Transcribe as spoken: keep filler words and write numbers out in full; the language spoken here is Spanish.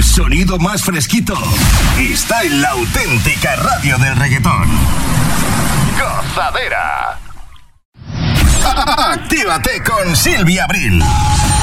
El sonido más fresquito está en la auténtica radio del reggaetón. Gozadera. Actívate con Silvia Abril.